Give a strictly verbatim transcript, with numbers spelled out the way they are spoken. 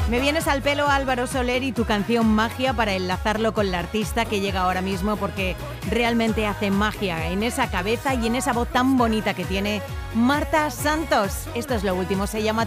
Me vienes al pelo, Álvaro Soler, y tu canción Magia para enlazarlo con la artista que llega ahora mismo, porque realmente hace magia en esa cabeza y en esa voz tan bonita que tiene Marta Santos. Esto es lo último, se llama